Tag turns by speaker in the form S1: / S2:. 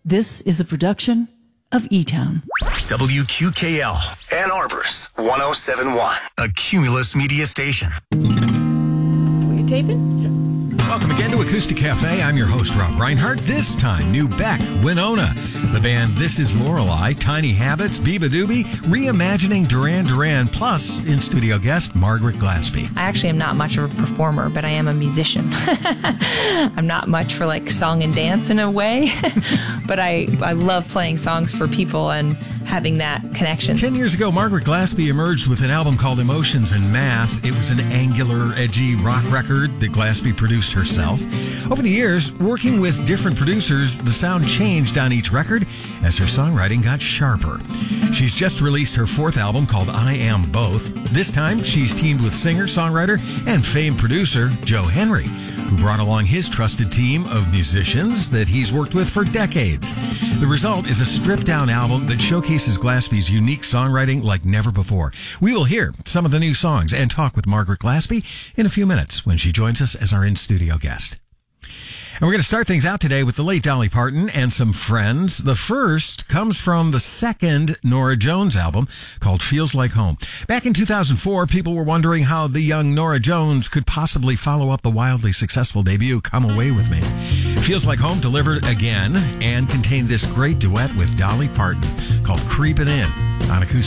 S1: This is a production of E-Town.
S2: WQKL, Ann Arbor's 1071, a Cumulus media station.
S3: Were you taping?
S4: Welcome again to Acoustic Cafe. I'm your host, Rob Reinhardt. This time, new Beck, Winona. The band This Is Lorelei, Tiny Habits, Biba Doobie, reimagining Duran Duran, plus in-studio guest Margaret Glaspie.
S3: I actually am not much of a performer, but I am a musician. I'm not much for like song and dance in a way, but I love playing songs for people and having that connection.
S4: 10 years ago, Margaret Glaspie emerged with an album called Emotions and Math. It was an angular, edgy rock record that Glaspie produced herself. Over the years, working with different producers, the sound changed on each record as her songwriting got sharper. She's just released her fourth album called I Am Both. This time, she's teamed with singer, songwriter, and famed producer Joe Henry, who brought along his trusted team of musicians that he's worked with for decades. The result is a stripped-down album that showcases Glaspie's unique songwriting like never before. We will hear some of the new songs and talk with Margaret Glaspie in a few minutes when she joins us as our in-studio guest. And we're going to start things out today with the late Dolly Parton and some friends. The first comes from the second Norah Jones album called Feels Like Home. Back in 2004, people were wondering how the young Norah Jones could possibly follow up the wildly successful debut Come Away With Me. Feels Like Home delivered again and contained this great duet with Dolly Parton called Creepin' In on Acoustic.